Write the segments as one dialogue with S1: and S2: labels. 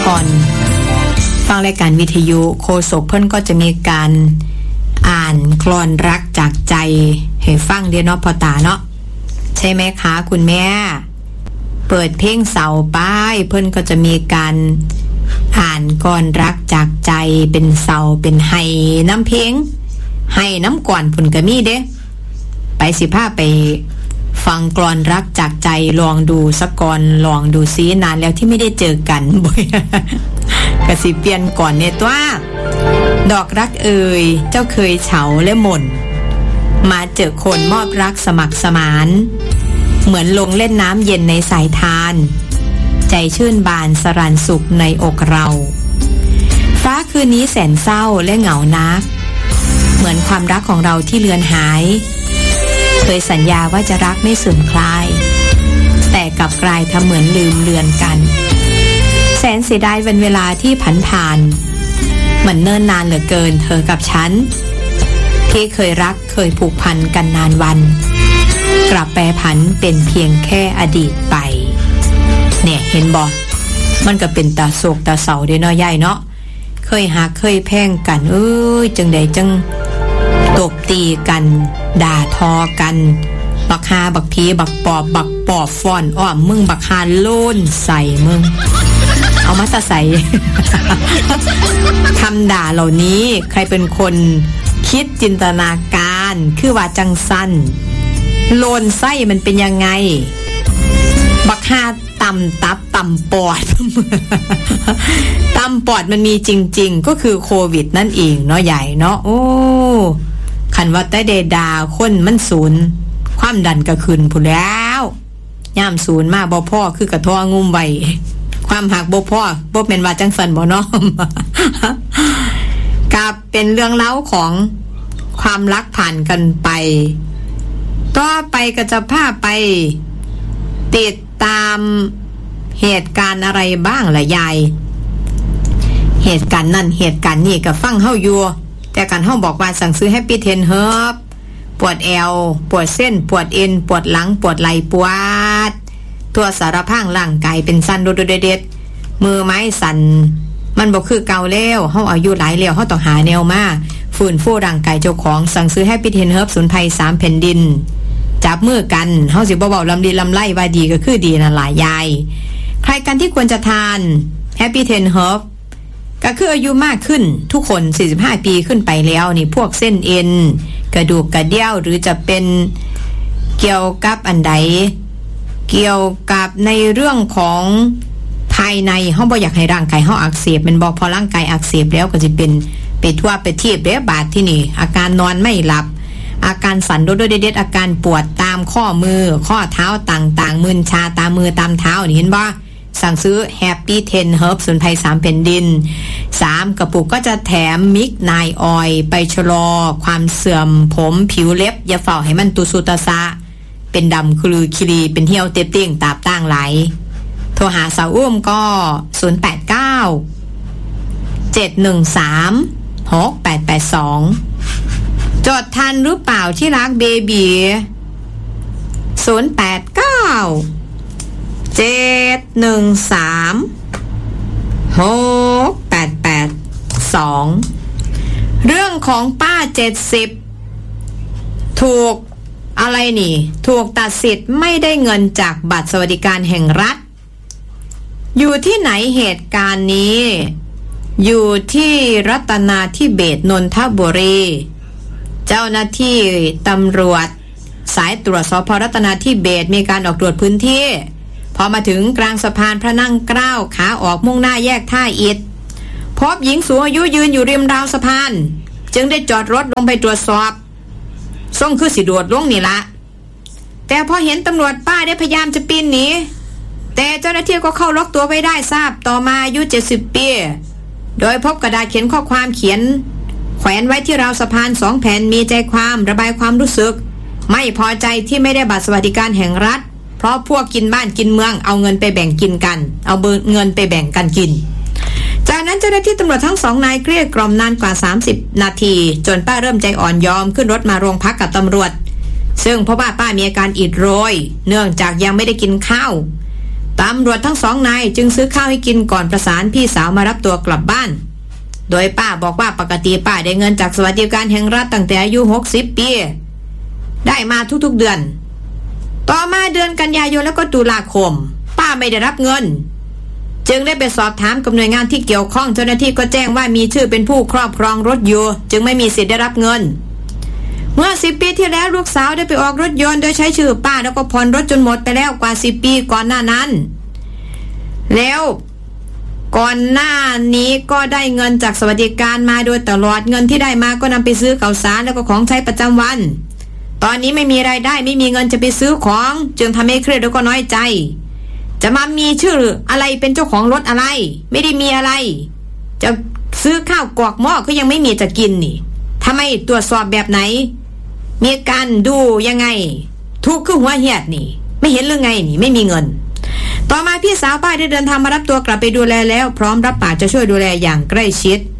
S1: ก่อนฟังรายการวิทยุโฆษกเพิ่นก็จะมีการอ่านกลอนรักจากใจให้ฟังเด้อเนาะพ่อตาเนาะใช่ไหมคะคุณแม่เปิดเพลงเสาป้ายเพิ่นก็จะมีการอ่านกลอนรักจากใจเป็นเสาเป็นไห้น้ำเพลงไห้น้ำก่อนพุ่นก็มีเด้ไปสิพาไปฟังกลอนรักจากใจลองดูสักก่อนลองดูซินานแล้วที่ไม่ได้เจอกันบ่อยก็สิเปลี่ยนก่อนเนี่ยตัวดอกรักเอ่ยเจ้าเคยเฉาและหม่นมาเจอคนมอบรักสมัครสมานเหมือนลงเล่นน้ำเย็นในสายทานใจชื่นบานสรันสุขในอกเราฟ้าคืนนี้แสนเศร้าและเหงานักเหมือนความรักของเราที่เลือนหายเคยสัญญาว่าจะรักไม่สูญคลายแต่กลับกลายทำเหมือนลืมเลือนกันแสนเสียดายวันเวลาที่ผันผ่านเหมือนเนิ่นนานเหลือเกินเธอกับฉันที่เคยรักเคยผูกพันกันนานวันกลับแปรผันเป็นเพียงแค่อดีตไปเนี่ยเห็นบ่มันก็เป็นตาโศกตาเศร้าเด้เนาะยายเนาะเคยหักเคยแพงกันจังใดจังตบตีกันด่าทอกันบักฮาบักผีบักปอบฟ้อนอ้อมมึงบักฮาโล่นใส่มึงเอามาตะใส่คำด่าเหล่านี้ใครเป็นคนคิดจินตนาการคือว่าจังสั้นโลนไส้มันเป็นยังไงบักฮาต่ำตับต่ำปอด ต่ำปอดมันมีจริงๆก็คือโควิดนั่นเองเนาะใหญ่เนาะโอ้คันว่าแต่เดดาคนมันศูนย์ความดันก็ขึ้นพุ่นแล้วย่ามศูนย์มาบ่พ่อคือกระท้องุ่มไว้ความหักบ่พ่อบ่แม่นว่าจังซั่นบ่เนาะ กับเป็นเรื่องเล่าของความรักผ่านกันไปต่อไปก็จะพาไปติดตามเหตุการณ์อะไรบ้างล่ะยายเหตุการณ์นั่นเหตุการณ์นี่ก็ฟังเฮาอยู่แต่การเฮาบอกว่าสั่งซื้อ Happy 10 Herb ปวดแอวปวดเส้นปวดเอ็นปวดหลังปวดไหล่ปวดทั่วสารพางร่างกายเป็นสั่นโดดๆมือไม้สั่นมันบ่คือเก่าแล้วเฮาอายุหลายแล้วเฮาต้องหาแนวมาฟื้นฟูร่างกายเจ้าของสั่งซื้อ Happy 10 Herb สมุนไพร3แผ่นดินจับมือกันเฮาสิบ่เว้าลำดีลำไรว่าดีก็คือดีนั่นล่ะยายใครกันที่ควรจะทาน Happy 10 Herb ก็คืออายุมากขึ้นทุกคน45ปีขึ้นไปแล้วนี่พวกเส้นเอ็นกระดูกกระเดี่ยวหรือจะเป็นเกี่ยวกับอันใดเกี่ยวกับในเรื่องของภายในเฮาบ่อยากให้ร่างกายเฮาอักเสบมันบ่พอร่างกายอักเสบแล้วก็สิเป็นไปทั่วไปเทียบเด้บาดที่นี่อาการนอนไม่หลับอาการสั่นโดดๆเด็ดๆอาการปวดตามข้อมือข้อเท้าต่างๆมึนชาตามมือตามเท้านี่เห็นบ่สั่งซื้อ Happy 10 Herb สมุนไพร3แผ่นดิน3กระปุกก็จะแถมมิกไนออยล์ไปชะลอความเสื่อมผมผิวเล็บอย่าเฝ้าให้มันตุสุตะซะเป็นดำคือคิรีเป็นเหี่ยวเต็บเตี้ยงตาบต่างไหลโทรหาสาวอุ้มก็089 713 6882จดทันหรือเปล่าที่รักเบบี089 713 6882เรื่องของป้า70ถูกอะไรนี่ถูกตัดสิทธิ์ไม่ได้เงินจากบัตรสวัสดิการแห่งรัฐอยู่ที่ไหนเหตุการณ์นี้อยู่ที่รัตนาธิเบศรนนทบุรีเจ้าหน้าที่ตำรวจสายตรวจสพรัตนาธิเบศรมีการออกตรวจพื้นที่พอมาถึงกลางสะพานพระนั่งเกล้าขาออกมุ่งหน้าแยกท่าอิฐพบหญิงสูงอายุยืนอยู่ริมราวสะพานจึงได้จอดรถลงไปตรวจสอบส่งคือสิโดดลงนี่ละแต่พอเห็นตำรวจป้าได้พยายามจะปีนหนีแต่เจ้าหน้าที่ก็เข้าล็อกตัวไว้ได้ทราบต่อมาอายุ70ปีโดยพบกระดาษเขียนข้อความเขียนแขวนไว้ที่ราวสะพาน2แผ่นมีใจความระบายความรู้สึกไม่พอใจที่ไม่ได้บัตรสวัสดิการแห่งรัฐเพราะพวกกินบ้านกินเมืองเอาเงินไปแบ่งกินกันเอาเงินไปแบ่งกันกินจากนั้นเจ้าหน้าที่ตำรวจทั้ง2นายเกลี้ยกล่อมนานกว่า30นาทีจนป้าเริ่มใจอ่อนยอมขึ้นรถมาโรงพักกับตำรวจซึ่งเพราะว่าป้ามีอาการอิดโรยเนื่องจากยังไม่ได้กินข้าวตำรวจทั้ง2 นายจึงซื้อข้าวให้กินก่อนประสานพี่สาวมารับตัวกลับบ้านโดยป้าบอกว่าปกติป้าได้เงินจากสวัสดิการแห่งรัฐตั้งแต่อายุ60 ปีได้มาทุกๆเดือนต่อมาเดือนกันยายนแล้วก็ตุลาคมป้าไม่ได้รับเงินจึงได้ไปสอบถามกับหน่วยงานที่เกี่ยวข้องเจ้าหน้าที่ก็แจ้งว่ามีชื่อเป็นผู้ครอบครองรถอยู่จึงไม่มีสิทธิ์ได้รับเงินเมื่อ10 ปีที่แล้วลูกสาวได้ไปออกรถยนต์โดยใช้ชื่อป้าแล้วก็ผ่อนรถจนหมดไปแล้วกว่า10 ปีก่อนหน้านั้นแล้วก่อนหน้านี้ก็ได้เงินจากสวัสดิการมาโดยตลอดเงินที่ได้มาก็นำไปซื้อข้าวสารแล้วก็ของใช้ประจำวันตอนนี้ไม่มีรายได้ไม่มีเงินจะไปซื้อของจึงทำให้เครียดแล้วก็น้อยใจจะมามีชื่ออะไรเป็นเจ้าของรถอะไรไม่ได้มีอะไรจะซื้อข้าวกรอกหม้อก็ยังไม่มีจะกินนี่ทำไมตรวจสอบแบบไหนมีการดูยังไงทุกข์คือหัวเหียดนี่ไม่เห็นหรือไงนี่ไม่มีเงินต่อมาพี่สาวป้าได้เดินทางมารับตัวกลับไปดูแลแล้วพร้อมรับปากจะช่วยดูแลอย่างใกล้ชิด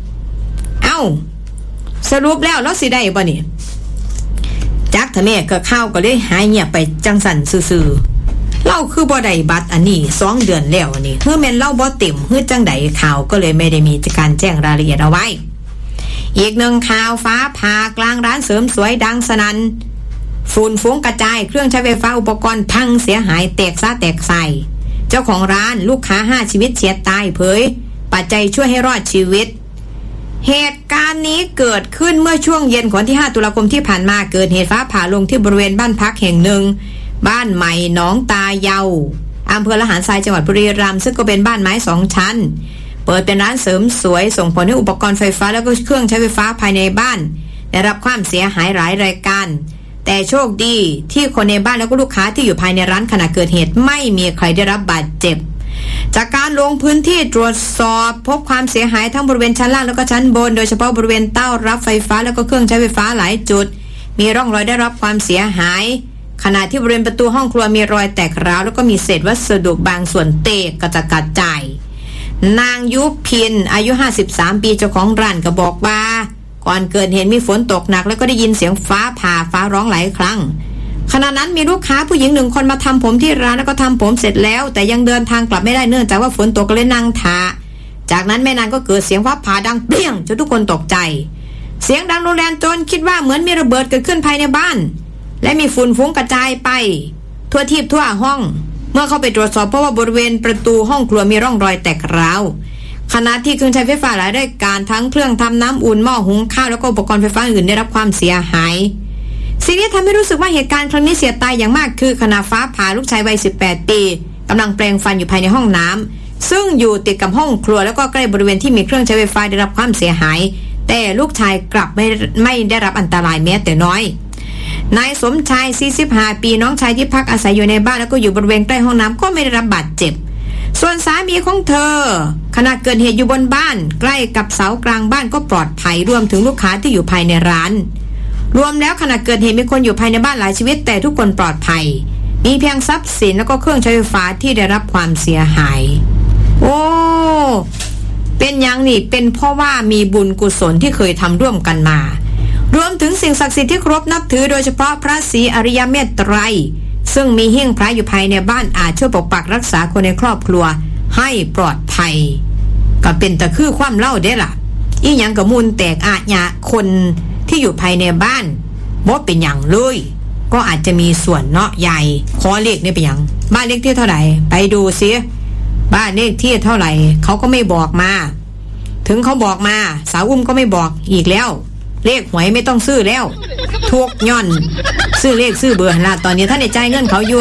S1: สรุปแล้วเราสิได้บ่นี่จักทะแม่ก็ข้าวก็เลยหายเงียบไปจังสันซื่อๆเล่าคือบ่ได้บัตรอันนี้2 เดือนแล้วอันนี้เฮือแม่นเล่าบ่เต็มเฮือจังใดข่าวก็เลยไม่ได้มีการแจ้งรายละเอียดเอาไว้อีกหนึ่งข่าวฟ้าผ่ากลางร้านเสริมสวยดังสนั่นฝุ่นฟุ้งกระจายเครื่องใช้ไฟฟ้าอุปกรณ์พังเสียหายแตกซะแตกใส่เจ้าของร้านลูกค้า5 ชีวิตเฉียดตายเผยปัจจัยช่วยให้รอดชีวิตเหตุการณ์นี้เกิดขึ้นเมื่อช่วงเย็นของที่5 ตุลาคมที่ผ่านมาเกิดเหตุฟ้าผ่าลงที่บริเวณบ้านพักแห่งหนึ่งบ้านใหม่หนองตาเยาอำเภอละหารทรายจังหวัดบุรีรัมย์ซึ่งก็เป็นบ้านไม้2 ชั้นเปิดเป็นร้านเสริมสวยส่งผลให้อุปกรณ์ไฟฟ้าแล้วก็เครื่องใช้ไฟฟ้าภายในบ้านได้รับความเสียหายหลายรายการแต่โชคดีที่คนในบ้านแล้วก็ลูกค้าที่อยู่ภายในร้านขณะเกิดเหตุไม่มีใครได้รับบาดเจ็บจากการลงพื้นที่ตรวจสอบพบความเสียหายทั้งบริเวณชั้นล่างแล้วก็ชั้นบนโดยเฉพาะบริเวณเต้ารับไฟฟ้าแล้วก็เครื่องใช้ไฟฟ้าหลายจุดมีร่องรอยได้รับความเสียหายขณะที่บริเวณประตูห้องครัวมีรอยแตกร้าวแล้วก็มีเศษวัสดุบางส่วนเตกกระจัดจายนางยุพินอายุ53 ปีเจ้าของร้านก็บอกว่าก่อนเกิดเหตุมีฝนตกหนักแล้วก็ได้ยินเสียงฟ้าผ่าฟ้าร้องหลายครั้งขณะนั้นมีลูกค้าผู้หญิง1 คนมาทำผมที่ร้านแล้วก็ทำผมเสร็จแล้วแต่ยังเดินทางกลับไม่ได้เนื่องจากว่าฝนตกก็เลยนั่งทาจากนั้นไม่นานก็เกิดเสียงฟ้าผ่าดังเปรี้ยงจนทุกคนตกใจเสียงดังรุนแรงจนคิดว่าเหมือนมีระเบิดเกิดขึ้นภายในบ้านและมีฝุ่นฟุ้งกระจายไปทั่วทิพย์ทั่วห้องเมื่อเข้าไปตรวจสอบเพราะว่าบริเวณประตูห้องครัวมีร่องรอยแตกร้าวขณะที่เครื่องใช้ไฟฟ้าหลายรายการทั้งเครื่องทำน้ำอุ่นหม้อหุงข้าวแล้วก็อุปกรณ์ไฟฟ้าอื่นได้รับความเสียหายสิ่งที่ทำให้รู้สึกว่าเหตุการณ์ครั้งนี้เสียตายอย่างมากคือขณะฟ้าผ่าลูกชายวัย18 ปีกำลังแปรงฟันอยู่ภายในห้องน้ำซึ่งอยู่ติดกับห้องครัวแล้วก็ใกล้บริเวณที่มีเครื่องใช้ไฟฟ้าได้รับความเสียหายแต่ลูกชายกลับไม่ได้รับอันตรายแม้แต่น้อยนายสมชาย45 ปีน้องชายที่พักอาศัยอยู่ในบ้านแล้วก็อยู่บริเวณใกล้ห้องน้ำก็ไม่ได้รับบาดเจ็บส่วนสามีของเธอขณะเกิดเหตุอยู่บนบ้านใกล้กับเสากลางบ้านก็ปลอดภัยรวมถึงลูกค้าที่อยู่ภายในร้านรวมแล้วขณะเกิดเหตุมีคนอยู่ภายในบ้านหลายชีวิตแต่ทุกคนปลอดภัยมีเพียงทรัพย์สินแล้วก็เครื่องใช้ไฟฟ้าที่ได้รับความเสียหายโอ้เป็นอย่างนี้เป็นเพราะว่ามีบุญกุศลที่เคยทำร่วมกันมารวมถึงสิ่งศักดิ์สิทธิ์ที่เคารพนับถือโดยเฉพาะพระศรีอริยเมตไตรซึ่งมีหิ้งพระอยู่ภายในบ้านอาจช่วยปกปักรักษาคนในครอบครัวให้ปลอดภัยก็เป็นตะคือความเล่าได้ล่ะอีหยังกับมูลแตกอาญะคนที่อยู่ภายในบ้านบ่เป็นอย่างเลยก็อาจจะมีส่วนเนาะใหญ่ขอเลขนี่เป็นอย่างบ้านเลขที่เท่าไหร่ไปดูซิบ้านเลขที่เท่าไหร่เขาก็ไม่บอกมาถึงเขาบอกมาสาวอุ้มก็ไม่บอกอีกแล้วเลขหวยไม่ต้องซื้อแล้วทุกย่อนซื้อเลขซื้อเบอร์ละตอนนี้ท่านได้จ่ายเงินเขาอยู่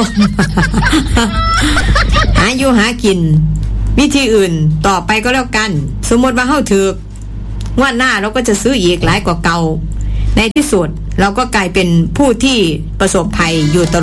S1: หาอยู่หากินวิธีอื่นต่อไปก็แล้วกันสมมติว่าเฮาถูกงวดหน้าเราก็จะซื้ออีกหลายกว่าเก่าในที่สุดเราก็กลายเป็นผู้ที่ประสบภัยอยู่